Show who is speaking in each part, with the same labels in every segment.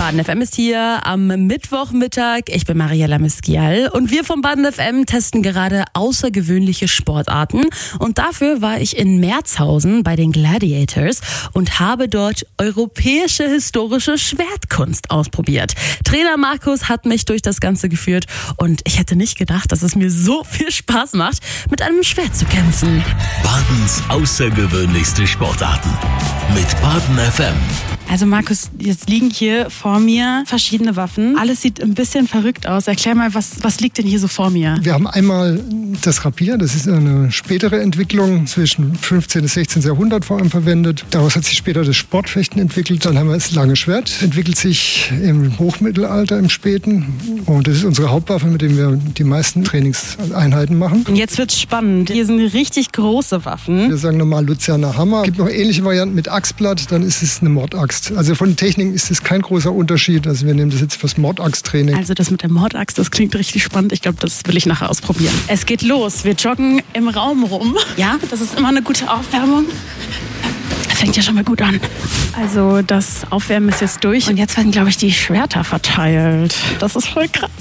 Speaker 1: Baden FM ist hier am Mittwochmittag. Ich bin Mariella Miskial und wir vom Baden FM testen gerade außergewöhnliche Sportarten. Und dafür war ich in Merzhausen bei den Gladiators und habe dort europäische historische Schwertkunst ausprobiert. Trainer Markus hat mich durch das Ganze geführt und ich hätte nicht gedacht, dass es mir so viel Spaß macht, mit einem Schwert zu kämpfen.
Speaker 2: Badens außergewöhnlichste Sportarten mit Baden FM.
Speaker 3: Also Markus, jetzt liegen hier vor mir verschiedene Waffen. Alles sieht ein bisschen verrückt aus. Erklär mal, was liegt denn hier so vor mir?
Speaker 4: Wir haben einmal das Rapier, das ist eine spätere Entwicklung, zwischen 15. und 16. Jahrhundert vor allem verwendet. Daraus hat sich später das Sportfechten entwickelt. Dann haben wir das lange Schwert, entwickelt sich im Hochmittelalter, im Späten. Und das ist unsere Hauptwaffe, mit der wir die meisten Trainingseinheiten machen.
Speaker 3: Und jetzt wird's spannend. Hier sind richtig große Waffen.
Speaker 4: Wir sagen normal Luzerner Hammer. Es gibt noch ähnliche Varianten mit Axtblatt, dann ist es eine Mordaxt. Also von den Techniken ist es kein großer Unterschied. Also wir nehmen das jetzt fürs Mordaxt-Training.
Speaker 3: Also das mit der Mordaxt, das klingt richtig spannend. Ich glaube, das will ich nachher ausprobieren. Es geht los. Wir joggen im Raum rum. Ja, das ist immer eine gute Aufwärmung. Fängt ja schon mal gut an. Also das Aufwärmen ist jetzt durch. Und jetzt werden, glaube ich, die Schwerter verteilt. Das ist voll krass.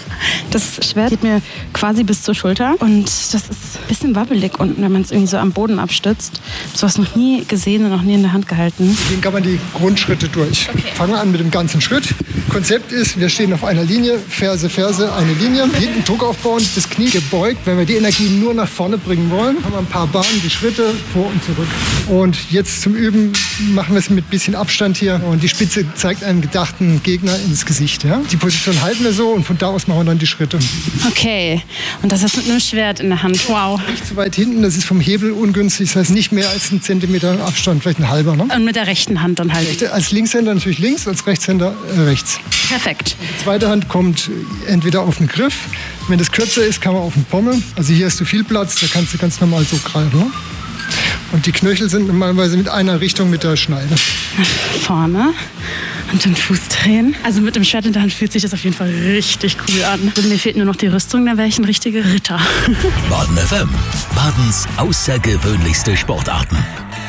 Speaker 3: Das Schwert geht mir quasi bis zur Schulter und das ist ein bisschen wabbelig unten, wenn man es irgendwie so am Boden abstützt. Ich habe sowas noch nie gesehen und noch nie in der Hand gehalten.
Speaker 4: Gehen kann man die Grundschritte durch.
Speaker 3: Okay.
Speaker 4: Fangen wir an mit dem ganzen Schritt. Konzept ist, wir stehen auf einer Linie, Ferse, Ferse, eine Linie. Hinten Druck aufbauen, das Knie gebeugt. Wenn wir die Energie nur nach vorne bringen wollen, haben wir ein paar Bahnen, die Schritte vor und zurück. Und jetzt zum Üben machen wir es mit ein bisschen Abstand hier. Und die Spitze zeigt einen gedachten Gegner ins Gesicht. Ja? Die Position halten wir so und von da aus machen wir dann die Schritte.
Speaker 3: Okay, und das ist mit einem Schwert in der Hand. Wow.
Speaker 4: Nicht zu weit hinten, das ist vom Hebel ungünstig. Das heißt nicht mehr als 1 Zentimeter Abstand, vielleicht ein halber. Ne?
Speaker 3: Und mit der rechten Hand dann halt.
Speaker 4: Als Linkshänder natürlich links, als Rechtshänder rechts.
Speaker 3: Perfekt.
Speaker 4: Die zweite Hand kommt entweder auf den Griff. Wenn das kürzer ist, kann man auf den Pommel. Also hier hast du viel Platz, da kannst du ganz normal so greifen. Ne? Und die Knöchel sind normalerweise mit einer Richtung mit der Schneide.
Speaker 3: Vorne und den Fuß drehen. Also mit dem Schwert in der Hand fühlt sich das auf jeden Fall richtig cool an. Und mir fehlt nur noch die Rüstung, dann wäre ich ein richtiger Ritter.
Speaker 2: Baden FM. Badens außergewöhnlichste Sportarten.